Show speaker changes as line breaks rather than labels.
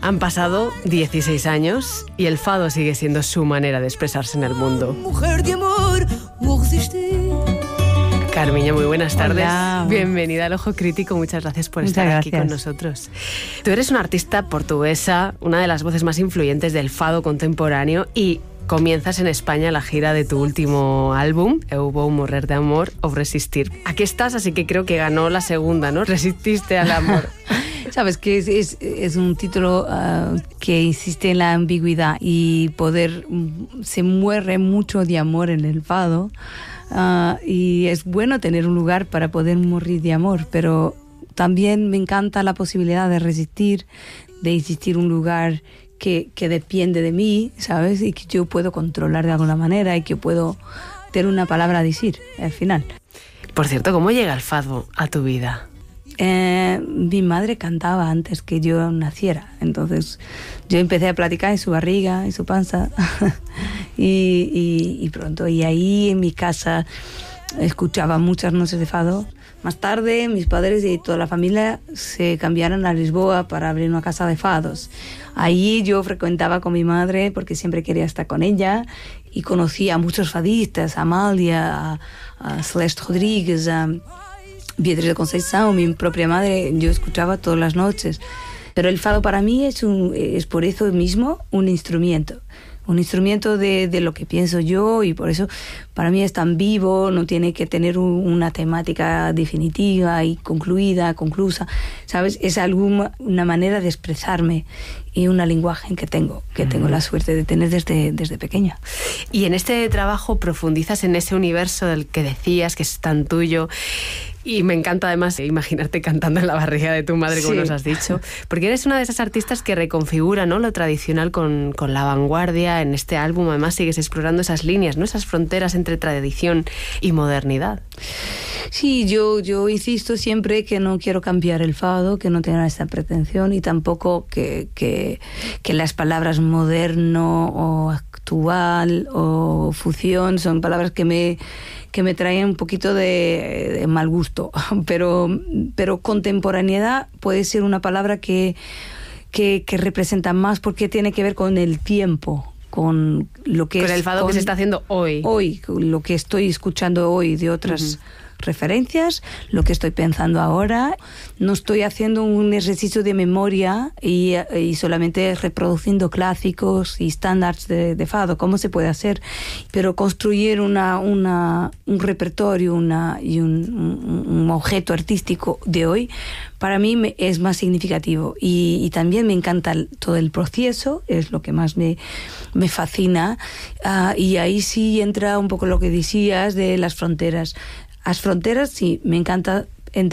Han pasado 16 años y el fado sigue siendo su manera de expresarse en el mundo.
Mujer de amor,
Carmiña, muy buenas tardes.
Hola.
Bienvenida al Ojo Crítico. Muchas gracias por estar aquí con nosotros. Tú eres una artista portuguesa, una de las voces más influyentes del fado contemporáneo y comienzas en España la gira de tu último álbum, Eu vou morrer de amor ou resistir. Aquí estás, así que creo que ganó la segunda, ¿no? Resististe al amor.
Sabes que es un título que insiste en la ambigüedad y se muere mucho de amor en el fado. Y es bueno tener un lugar para poder morir de amor, pero también me encanta la posibilidad de resistir, de existir un lugar que depende de mí, ¿sabes? Y que yo puedo controlar de alguna manera y que puedo tener una palabra a decir al final.
Por cierto, ¿cómo llega el fado a tu vida?
Mi madre cantaba antes que yo naciera, entonces yo empecé a platicar en su barriga, en su panza y pronto, y ahí en mi casa escuchaba muchas noches de fado. Más tarde mis padres y toda la familia se cambiaron a Lisboa para abrir una casa de fados. Ahí yo frecuentaba con mi madre porque siempre quería estar con ella y conocí a muchos fadistas, a Amália, a Celeste Rodríguez, a Beatriz de Conceição, mi propia madre, yo escuchaba todas las noches. Pero el fado para mí es por eso mismo un instrumento de lo que pienso yo, y por eso para mí es tan vivo, no tiene que tener una temática definitiva y conclusa, ¿sabes? Es una manera de expresarme y un lenguaje que tengo la suerte de tener desde pequeña.
Y en este trabajo profundizas en ese universo del que decías que es tan tuyo. Y me encanta además imaginarte cantando en la barriga de tu madre, como nos has dicho, porque eres una de esas artistas que reconfigura, ¿no?, lo tradicional con la vanguardia. En este álbum además sigues explorando esas líneas, ¿no?, esas fronteras entre tradición y modernidad.
Sí, yo insisto siempre que no quiero cambiar el fado, que no tenga esta pretensión, y tampoco que las palabras moderno o actual o fusión son palabras que me traen un poquito de mal gusto, pero contemporaneidad puede ser una palabra que representa más porque tiene que ver con el tiempo, con lo que
con el fado que se está haciendo hoy,
lo que estoy escuchando hoy de otras referencias, lo que estoy pensando ahora. No estoy haciendo un ejercicio de memoria y solamente reproduciendo clásicos y estándares de fado, como se puede hacer, pero construir un repertorio y un objeto artístico de hoy para mí es más significativo, y también me encanta todo el proceso, es lo que más me fascina, y ahí sí entra un poco lo que decías de las fronteras. Las fronteras, sí, me encanta